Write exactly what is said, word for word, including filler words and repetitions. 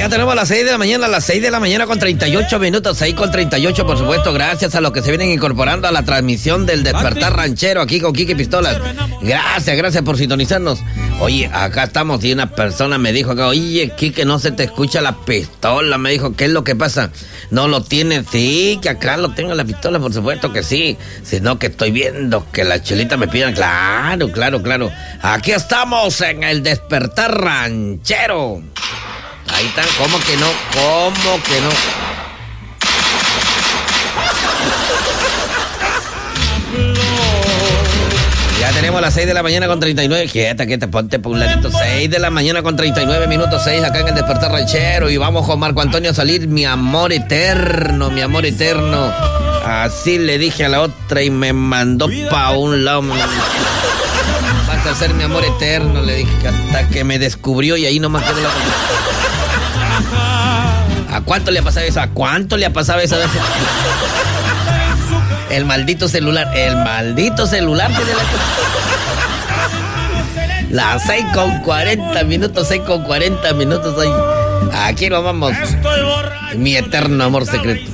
ya tenemos las seis de la mañana, las seis de la mañana con treinta y ocho minutos, seis con treinta y ocho, por supuesto, gracias a los que se vienen incorporando a la transmisión del Despertar Ranchero aquí con Quique Pistolas. Gracias, gracias por sintonizarnos. Oye, acá estamos y una persona me dijo acá, oye, Quique, no se te escucha la pistola, me dijo, ¿qué es lo que pasa? No lo tiene, sí, que acá lo tengo la pistola, por supuesto que sí, sino que estoy viendo que la chelita me pida, claro, claro, claro. Aquí estamos en el Despertar Ranchero. Ahí están, ¿cómo que no? ¿Cómo que no? Ya tenemos las seis de la mañana con treinta y nueve. Quieta, quieta, ponte por un ladito. seis de la mañana con treinta y nueve minutos, seis acá en el Despertar Ranchero. Y vamos con Marco Antonio a salir, mi amor eterno, mi amor eterno. Así le dije a la otra y me mandó pa' un lado. Vas a ser mi amor eterno, le dije, hasta que me descubrió y ahí nomás quedó la... ¿A cuánto le ha pasado eso? ¿A cuánto le ha pasado esa vez? El maldito celular, el maldito celular tiene la... Las seis con cuarenta minutos, seis con cuarenta minutos hoy. Aquí lo vamos. Mi eterno amor secreto.